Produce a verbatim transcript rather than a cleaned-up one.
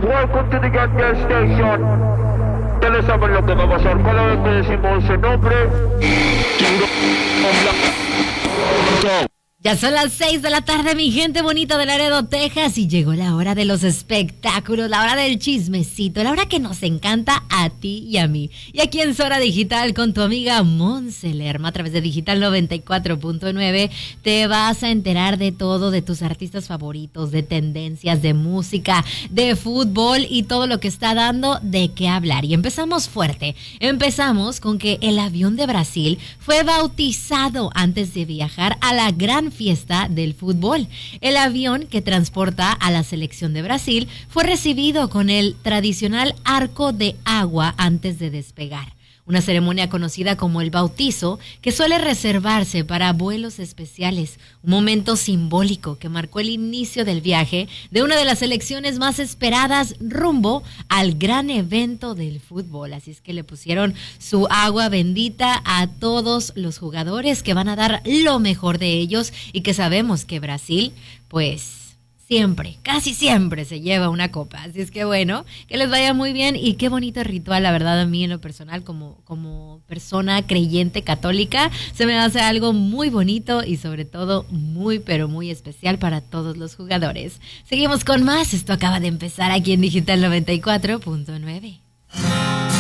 Welcome to the Gas Station. Ustedes saben lo que va a pasar cada vez que decimos ese nombre. Go. Ya son las seis de la tarde, mi gente bonita de Laredo, Texas, y llegó la hora de los espectáculos, la hora del chismecito, la hora que nos encanta a ti y a mí. Y aquí en Zora Digital con tu amiga Monse Lerma a través de Digital noventa y cuatro punto nueve te vas a enterar de todo, de tus artistas favoritos, de tendencias, de música, de fútbol y todo lo que está dando de qué hablar. Y empezamos fuerte, empezamos con que el avión de Brasil fue bautizado antes de viajar a la gran fiesta del fútbol. El avión que transporta a la selección de Brasil fue recibido con el tradicional arco de agua antes de despegar. Una ceremonia conocida como el bautizo, que suele reservarse para vuelos especiales, un momento simbólico que marcó el inicio del viaje de una de las selecciones más esperadas rumbo al gran evento del fútbol. Así es que le pusieron su agua bendita a todos los jugadores que van a dar lo mejor de ellos y que sabemos que Brasil, pues siempre, casi siempre se lleva una copa. Así es que bueno, que les vaya muy bien y qué bonito ritual, la verdad, a mí en lo personal, como, como persona creyente católica, se me hace algo muy bonito y sobre todo muy, pero muy especial para todos los jugadores. Seguimos con más, esto acaba de empezar aquí en Digital noventa y cuatro punto nueve.